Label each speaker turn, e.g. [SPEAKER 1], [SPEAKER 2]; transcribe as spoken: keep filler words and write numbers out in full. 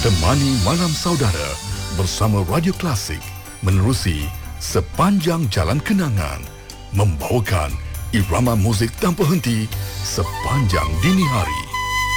[SPEAKER 1] Temani malam saudara bersama Radio Klasik menerusi sepanjang jalan kenangan, membawakan irama muzik tanpa henti sepanjang dini hari.